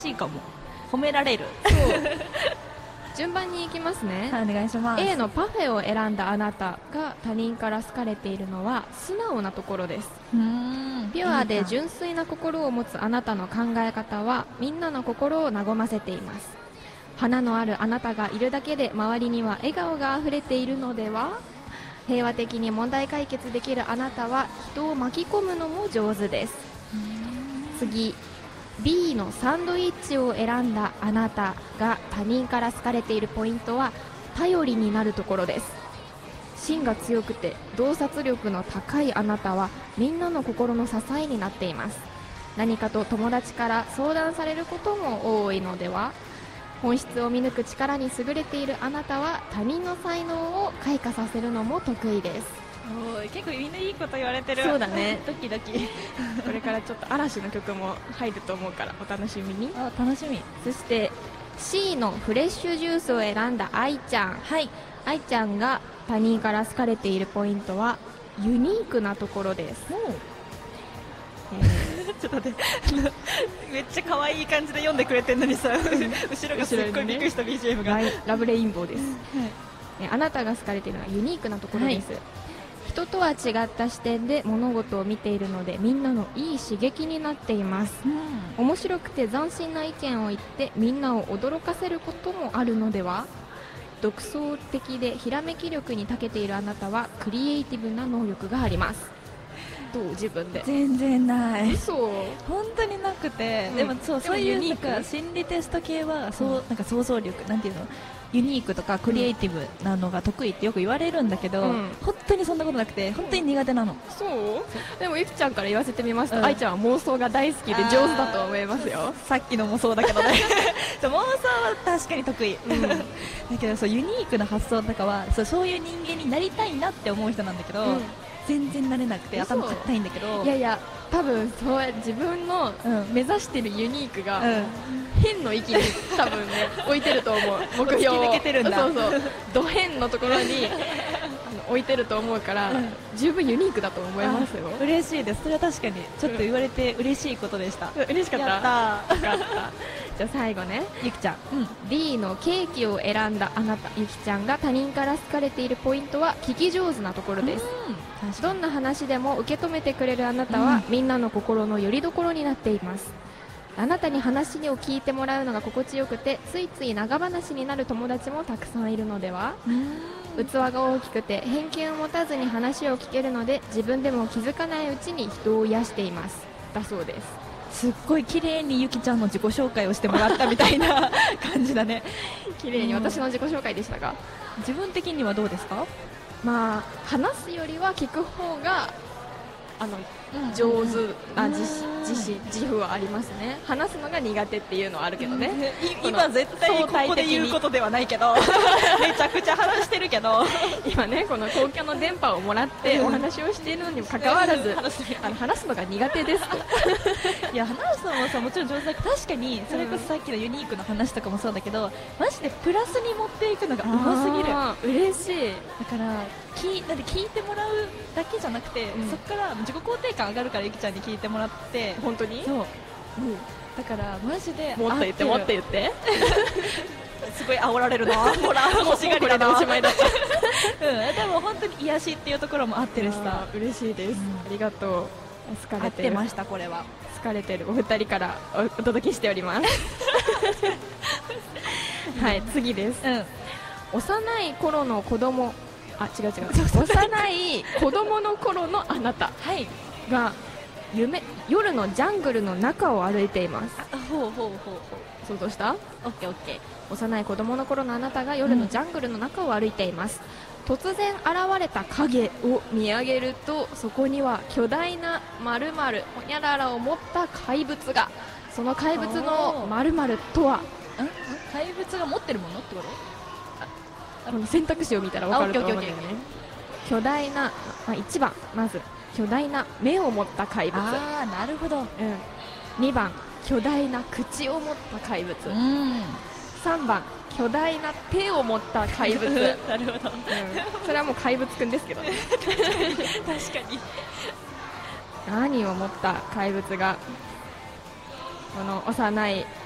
しいかも。褒められる。 そう順番に行きますね、 はい、お願いします。 A のパフェを選んだあなたが他人から好かれているのは素直なところです。ピュアで純粋な心を持つあなたの考え方はみんなの心を和ませています。花のあるあなたがいるだけで周りには笑顔があふれているのでは。平和的に問題解決できるあなたは人を巻き込むのも上手です。次 B のサンドイッチを選んだあなたが他人から好かれているポイントは頼りになるところです。芯が強くて洞察力の高いあなたはみんなの心の支えになっています。何かと友達から相談されることも多いのでは。本質を見抜く力に優れているあなたは他人の才能を開花させるのも得意です。 おい、結構みんないいこと言われてる。 そうだねドキドキ。 これからちょっと嵐の曲も入ると思うからお楽しみに。 あ、楽しみ。 そして C のフレッシュジュースを選んだ愛ちゃん。 はい。 愛ちゃんが他人から好かれているポイントはユニークなところです。 ちょっと待ってめっちゃ可愛い感じで読んでくれてるのにさ後ろがすっごいびっくりした BGM が、 ラブレインボーです、あなたが好かれているのはユニークなところです、人とは違った視点で物事を見ているのでみんなのいい刺激になっています、面白くて斬新な意見を言ってみんなを驚かせることもあるのでは。独創的でひらめき力に長けているあなたはクリエイティブな能力があります。どう自分で。 全然ない。 そう本当になくて、でもそういうなんか心理テスト系はなんか想像力なんていうの、ユニークとかクリエイティブなのが得意ってよく言われるんだけど、本当にそんなことなくて本当に苦手なの。 そうでもゆきちゃんから言わせてみますと、愛ちゃんは妄想が大好きで上手だと思いますよ。 さっきのもそうだけどね妄想は確かに得意、だけどそうユニークな発想とかはそういう人間になりたいなって思う人なんだけど、全然なれなくて頭硬いんだけど、 いやいや多分そう自分の目指してるユニークが、変の域に多分ね置いてると思う。目標を突き抜けてるんだ。 そうそうド変のところに置いてると思うから、十分ユニークだと思いますよ。 嬉しいです。それは確かにちょっと言われて嬉しいことでした。 嬉しかった。 やったー。 よかったじゃあ最後ね、 ゆきちゃん、 D のケーキを選んだあなたゆきちゃんが他人から好かれているポイントは聞き上手なところです。どんな話でも受け止めてくれるあなたは、みんなの心の拠り所になっています。あなたに話を聞いてもらうのが心地よくてついつい長話になる友達もたくさんいるのでは。器が大きくて偏見を持たずに話を聞けるので自分でも気づかないうちに人を癒していますだそうです。 すっごい綺麗にゆきちゃんの自己紹介をしてもらったみたいな感じだね。 綺麗に私の自己紹介でしたが、 自分的にはどうですか？ まあ話すよりは聞く方が上手な自負はありますね。話すのが苦手っていうのはあるけどね、 今絶対ここで言うことではないけどめちゃくちゃ話してるけど今ねこの公共の電波をもらってお話をしているのにもかかわらず話すのが苦手ですといや話すのもさもちろん上手だけど、確かにそれこそさっきのユニークな話とかもそうだけど、マジでプラスに持っていくのがうますぎる。嬉しい。 だから聞いてもらうだけじゃなくて、そこから自己肯定感上がるからゆきちゃんに聞いてもらって。 本当に？ そう、だからマジでもっと言ってもっと言ってすごい煽られるなほら欲しがりだな。 おしまいだったでも本当に癒しっていうところも合ってるしさ。 嬉しいです、ありがとう。好かれてる。 合ってました。これは好かれてるお二人からお届けしておりますはい次です、幼い頃の子供違う幼い子供の頃のあなたが夜のジャングルの中を歩いています。想像した？ オッケーオッケー。 幼い子供の頃のあなたが夜のジャングルの中を歩いています、突然現れた影を見上げるとそこには巨大な〇〇ほにゃららを持った怪物が。その怪物の〇〇とは？ 怪物が持ってるものってこと？ この選択肢を見たら分かると思うんだよね。巨大な、1番まず巨大な目を持った怪物。 なるほど、 2番巨大な口を持った怪物、3番巨大な手を持った怪物なるほど、 それはもう怪物くんですけどね確かに何を持った怪物がこの幼い